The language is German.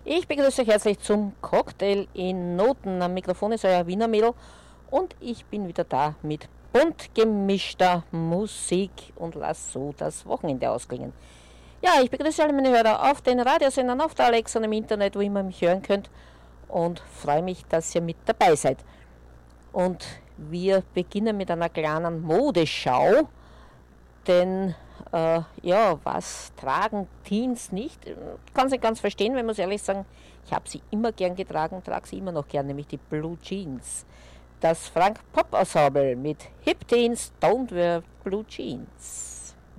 Ich begrüße euch herzlich zum Cocktail in Noten. Am Mikrofon ist euer Wiener Mädel und ich bin wieder da mit bunt gemischter Musik und lass so das Wochenende ausklingen. Ja, ich begrüße alle meine Hörer auf den Radiosendern, auf der Alexa und im Internet, wo immer mich hören könnt und freue mich, dass ihr mit dabei seid. Und wir beginnen mit einer kleinen Modeschau, denn ja, was tragen Teens nicht? Ich kann es nicht ganz verstehen, weil ich muss ehrlich sagen, ich habe sie immer gern getragen, trage sie immer noch gern, nämlich die Blue Jeans. Das Frank Pop Ensemble mit Hip Teens Don't Wear Blue Jeans.